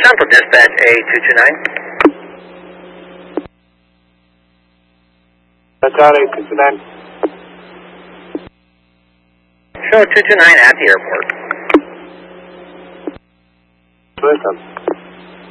Central Dispatch A229. That's out A229. Show 229 at the airport. Welcome.